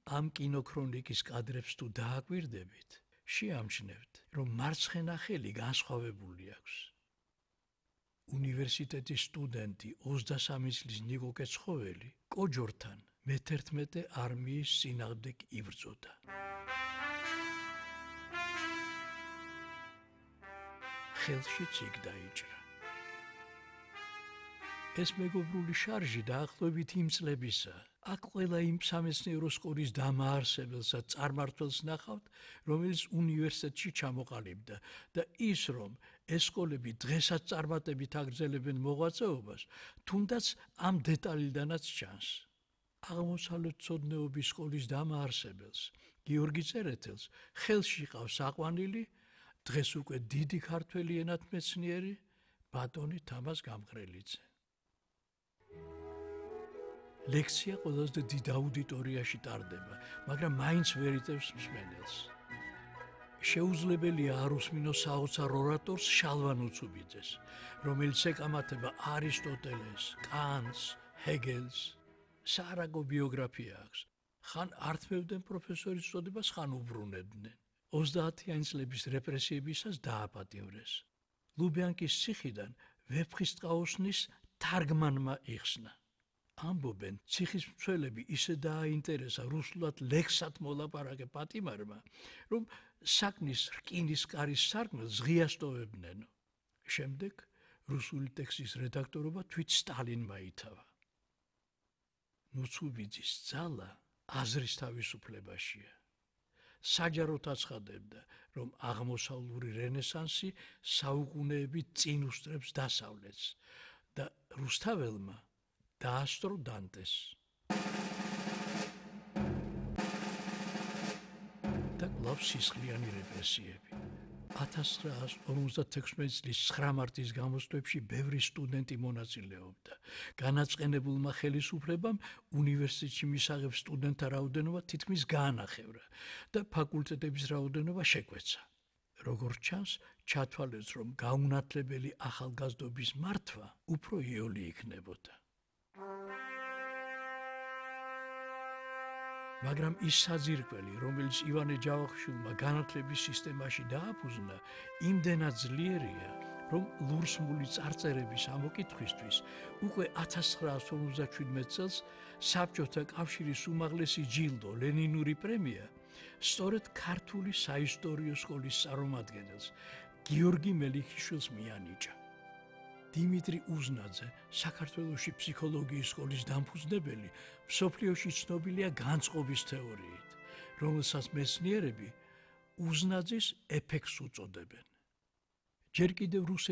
ამ კინოქრონიკის კადრებს თუ დააკვირდებით, შეამჩნევთ, რომ მარცხენა ხელი განსხვავებული აქვს. უნივერსიტეტის სტუდენტი 23 წლის ნიკო კეცხოველი კოჯორთან მე-11 არმიის წინააღმდეგ იბრძოდა. ხელშიც იქ დაიჭრა. ეს მეგობრული შარჟი დაახლოებით იმ წლებისაა. აქ ყველა იმ სამეცნიერო სკოლის დამაარსებელსა წარმმართველს ნახავთ, რომელიც უნივერსიტეტში ჩამოყალიბდა და ის, რომ ეს სკოლები დღესაც წარმატებით აგრძელებენ მოღვაწეობას, თუნდაც ამ დეტალიდანაც ჩანს. აღმოსავლეთმცოდნეობის სკოლის დამაარსებელს, გიორგი წერეთელს, ხელში ყავს აყვანილი, დღეს უკვე დიდი ქართველი ენათმეცნიერი, ბატონი თამაზ გამყრელიძე. ლექცია ყველაზე დიდ აუდიტორიაში ტარდება, მაგრამ მაინც ვერ იტევს მსმენელს. შეუძლებელია არ უსმინოს საოცარ ორატორს შალვან უცუბიძეს, რომელიც ეკამათება არისტოტელეს, კანტს, ჰეგელს. საარაგო ბიოგრაფია აქვს. ხან ართმევდნენ პროფესორის წოდებას, ხან უბრუნებდნენ. 30-იანი წლების რეპრესიებისას დააპატიმრეს. ლუბიანკის ციხიდან ვეფხისტყაოსნის თარგმანმა იხსნა. ამბობენ, ციხის მცველები ისე დააინტერესა რუსულად ლექსად მოლაპარაკე პატიმარმა, რომ საკნის რკინის კარის სარკმელს ღია სტოვებნენო. შემდეგ რუსული ტექსტის რედაქტორობა თვით სტალინმა ითავა. ნუცუბიძის ძალა აზრის თავისუფლებაშია. საჯაროდ აცხადებდა, რომ აღმოსავლური რენესანსი საუკუნეებით წინ უსწრებს დასავლეთს და რუსთაველმა დაასწრო დანტეს. და კვლავ სისხლიანი რეპრესიები. 1956 წლის 9 მარტის გამოსვლებში ბევრი სტუდენტი მონაწილეობდა. განაწყენებულმა ხელისუფლებამ უნივერსიტეტში მისაღებ სტუდენტთა რაოდენობა თითქმის გაანახევრა და ფაკულტეტების რაოდენობა შეკვეცა. როგორც ჩანს, ჩათვალეს, რომ გაუნათლებელი ახალგაზრდობის მართვა უფრო იოლი იქნებოდა. მაგრამ ის საძირკველი, რომელიც ივანე ჯავახიშვილმა განათლების სისტემაში დააფუძნა, იმდენად ძლიერია, რომ ლურსმული წარწერების ამოკითხვისთვის უკვე 1957 წელს საბჭოთა კავშირის უმაღლესი ჯილდო ლენინური პრემია სწორედ ქართული საისტორიო სკოლის წარმომადგენელს გიორგი მელიქიშვილს მიანიჭა. დიმიტრი უზნაძე, საქართველოში ფსიქოლოგიის სკოლის დამფუძნებელი, მსოფლიოში ცნობილია განწყობის თეორიით, რომელსაც მეცნიერები უზნაძის ეფექტს უწოდებენ. ჯერ კიდევ